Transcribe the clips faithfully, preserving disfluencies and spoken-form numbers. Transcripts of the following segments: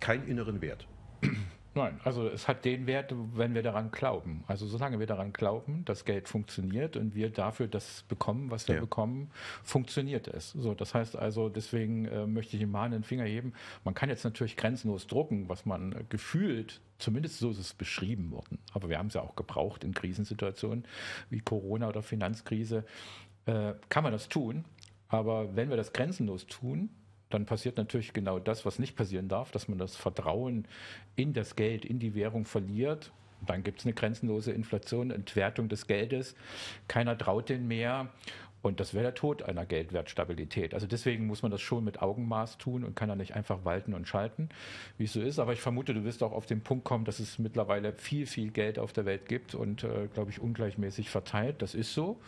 keinen inneren Wert. Nein, also es hat den Wert, wenn wir daran glauben. Also solange wir daran glauben, dass Geld funktioniert und wir dafür das bekommen, was wir Ja. bekommen, funktioniert es. So, das heißt also, deswegen äh, möchte ich ihm mal den Finger heben. Man kann jetzt natürlich grenzenlos drucken, was man äh, gefühlt, zumindest so ist es beschrieben worden, aber wir haben es ja auch gebraucht in Krisensituationen wie Corona oder Finanzkrise, äh, kann man das tun. Aber wenn wir das grenzenlos tun, dann passiert natürlich genau das, was nicht passieren darf, dass man das Vertrauen in das Geld, in die Währung verliert. Dann gibt es eine grenzenlose Inflation, Entwertung des Geldes. Keiner traut den mehr. Und das wäre der Tod einer Geldwertstabilität. Also deswegen muss man das schon mit Augenmaß tun und kann da nicht einfach walten und schalten, wie es so ist. Aber ich vermute, du wirst auch auf den Punkt kommen, dass es mittlerweile viel, viel Geld auf der Welt gibt und, äh, glaube ich, ungleichmäßig verteilt. Das ist so.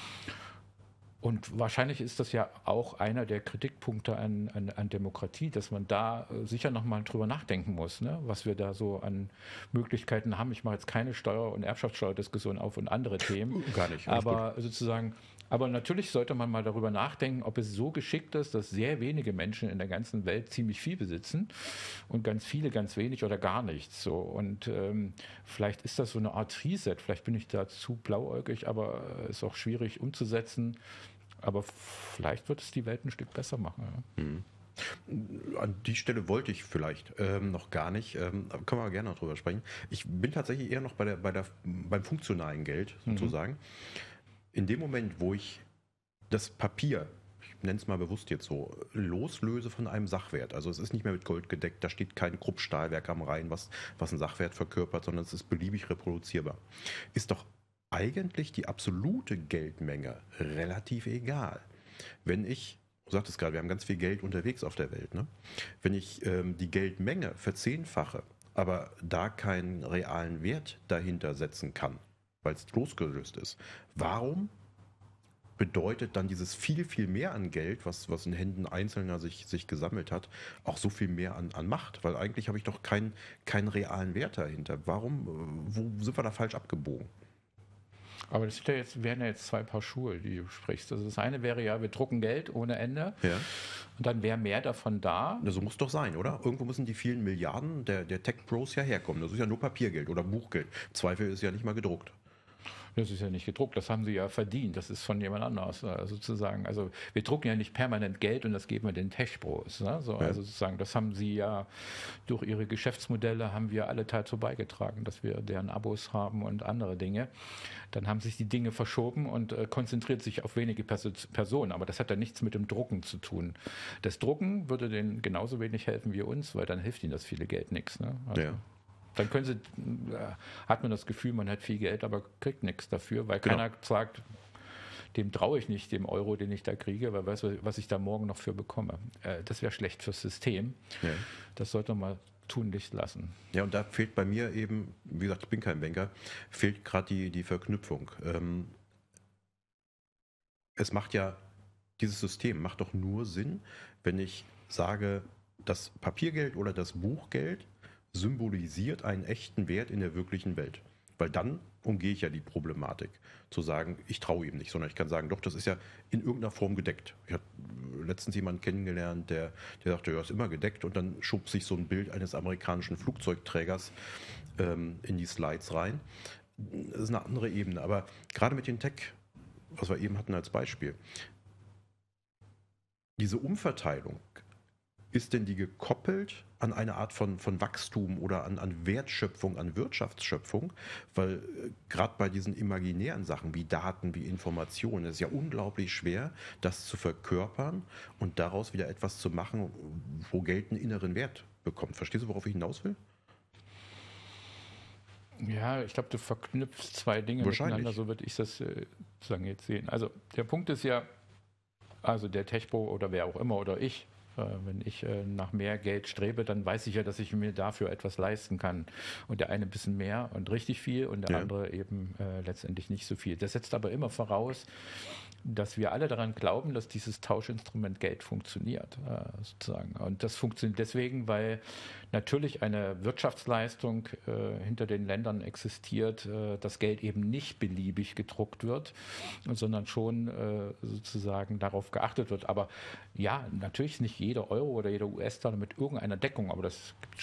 Und wahrscheinlich ist das ja auch einer der Kritikpunkte an, an, an Demokratie, dass man da sicher nochmal drüber nachdenken muss, ne? Was wir da so an Möglichkeiten haben. Ich mache jetzt keine Steuer- und Erbschaftssteuerdiskussion auf und andere Themen. Gar nicht. Aber sozusagen, aber natürlich sollte man mal darüber nachdenken, ob es so geschickt ist, dass sehr wenige Menschen in der ganzen Welt ziemlich viel besitzen und ganz viele ganz wenig oder gar nichts. So. Und ähm, vielleicht ist das so eine Art Reset. Vielleicht bin ich da zu blauäugig, aber es äh, ist auch schwierig umzusetzen. Aber vielleicht wird es die Welt ein Stück besser machen. Ja. Mhm. An die Stelle wollte ich vielleicht ähm, noch gar nicht, ähm, können wir gerne noch drüber sprechen. Ich bin tatsächlich eher noch bei der, bei der, beim funktionalen Geld sozusagen. Mhm. In dem Moment, wo ich das Papier, ich nenne es mal bewusst jetzt so, loslöse von einem Sachwert, also es ist nicht mehr mit Gold gedeckt, da steht kein Kruppstahlwerk am Rhein, was, was einen Sachwert verkörpert, sondern es ist beliebig reproduzierbar, ist doch eigentlich die absolute Geldmenge relativ egal. Wenn ich, du sagtest gerade, wir haben ganz viel Geld unterwegs auf der Welt, ne? Wenn ich ähm, die Geldmenge verzehnfache, aber da keinen realen Wert dahinter setzen kann, weil es losgelöst ist, warum bedeutet dann dieses viel, viel mehr an Geld, was, was in Händen Einzelner sich, sich gesammelt hat, auch so viel mehr an, an Macht? Weil eigentlich habe ich doch keinen, keinen realen Wert dahinter. Warum, wo sind wir da falsch abgebogen? Aber das sind ja jetzt, wären ja jetzt zwei Paar Schuhe, die du sprichst. Also das eine wäre ja, wir drucken Geld ohne Ende. Ja. Und dann wäre mehr davon da. Na, so muss doch sein, oder? Irgendwo müssen die vielen Milliarden der, der Tech-Pros ja herkommen. Das ist ja nur Papiergeld oder Buchgeld. Im Zweifel ist ja nicht mal gedruckt. Das ist ja nicht gedruckt, das haben sie ja verdient, das ist von jemand anders sozusagen. Also wir drucken ja nicht permanent Geld und das geben wir den Tech-Pros. Ne? So, ja. Also sozusagen, das haben sie ja durch ihre Geschäftsmodelle, haben wir alle dazu beigetragen, dass wir deren Abos haben und andere Dinge. Dann haben sich die Dinge verschoben und äh, konzentriert sich auf wenige Pers- Personen. Aber das hat ja nichts mit dem Drucken zu tun. Das Drucken würde denen genauso wenig helfen wie uns, weil dann hilft ihnen das viele Geld nichts. Ne? Also, ja. Dann können sie, äh, hat man das Gefühl, man hat viel Geld, aber kriegt nichts dafür, weil Genau. keiner sagt, dem traue ich nicht, dem Euro, den ich da kriege, weil weiß, was ich da morgen noch für bekomme. Äh, das wäre schlecht fürs System. Ja. Das sollte man mal tunlichst lassen. Ja, und da fehlt bei mir eben, wie gesagt, ich bin kein Banker, fehlt gerade die, die Verknüpfung. Ähm, es macht ja, dieses System macht doch nur Sinn, wenn ich sage, das Papiergeld oder das Buchgeld symbolisiert einen echten Wert in der wirklichen Welt. Weil dann umgehe ich ja die Problematik, zu sagen, ich traue ihm nicht, sondern ich kann sagen, doch, das ist ja in irgendeiner Form gedeckt. Ich habe letztens jemanden kennengelernt, der, der sagte, ja, ist immer gedeckt, und dann schob sich so ein Bild eines amerikanischen Flugzeugträgers ähm, in die Slides rein. Das ist eine andere Ebene, aber gerade mit den Tech, was wir eben hatten als Beispiel, diese Umverteilung, ist denn die gekoppelt an eine Art von, von Wachstum oder an, an Wertschöpfung, an Wirtschaftsschöpfung? Weil äh, gerade bei diesen imaginären Sachen wie Daten, wie Informationen, ist es ja unglaublich schwer, das zu verkörpern und daraus wieder etwas zu machen, wo Geld einen inneren Wert bekommt. Verstehst du, worauf ich hinaus will? Ja, ich glaube, du verknüpfst zwei Dinge miteinander, so würde ich das äh, sozusagen jetzt sehen. Also der Punkt ist ja, also der Techpro oder wer auch immer oder ich, wenn ich nach mehr Geld strebe, dann weiß ich ja, dass ich mir dafür etwas leisten kann. Und der eine ein bisschen mehr und richtig viel und der ja. andere eben äh, letztendlich nicht so viel. Das setzt aber immer voraus, dass wir alle daran glauben, dass dieses Tauschinstrument Geld funktioniert, äh, sozusagen. Und das funktioniert deswegen, weil natürlich eine Wirtschaftsleistung äh, hinter den Ländern existiert, äh, dass Geld eben nicht beliebig gedruckt wird, sondern schon äh, sozusagen darauf geachtet wird. Aber ja, natürlich nicht jeder Euro oder jeder U S-Dollar mit irgendeiner Deckung, aber das gibt